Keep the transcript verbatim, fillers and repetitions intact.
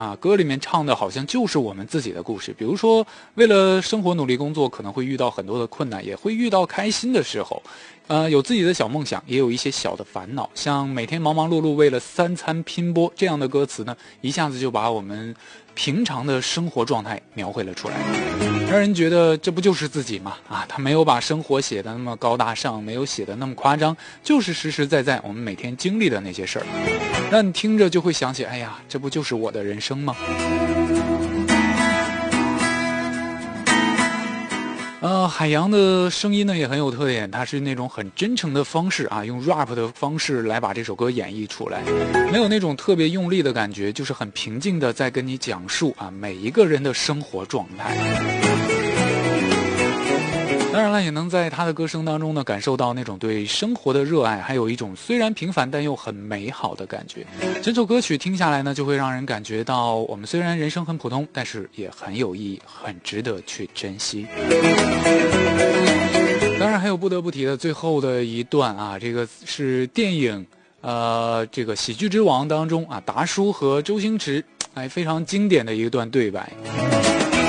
啊，歌里面唱的好像就是我们自己的故事。比如说，为了生活努力工作，可能会遇到很多的困难，也会遇到开心的时候。呃，有自己的小梦想，也有一些小的烦恼。像每天忙忙碌碌为了三餐拼搏这样的歌词呢，一下子就把我们平常的生活状态描绘了出来，让人觉得这不就是自己吗？啊，他没有把生活写得那么高大上，没有写得那么夸张，就是实实在在我们每天经历的那些事儿，让你听着就会想起，哎呀，这不就是我的人生吗？呃，海洋的声音呢也很有特点，它是那种很真诚的方式啊，用 rap 的方式来把这首歌演绎出来，没有那种特别用力的感觉，就是很平静的在跟你讲述啊每一个人的生活状态。当然了，也能在他的歌声当中呢，感受到那种对生活的热爱，还有一种虽然平凡但又很美好的感觉。整首歌曲听下来呢，就会让人感觉到，我们虽然人生很普通，但是也很有意义，很值得去珍惜。当然还有不得不提的最后的一段啊，这个是电影呃这个喜剧之王当中啊，达叔和周星驰哎非常经典的一段对白。